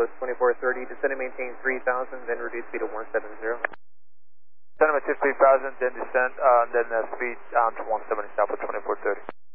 Southwest 2430, descend and maintain 3000, then reduce speed to 170. Descend to 3000, then descend, then speed down to 170 Southwest 2430.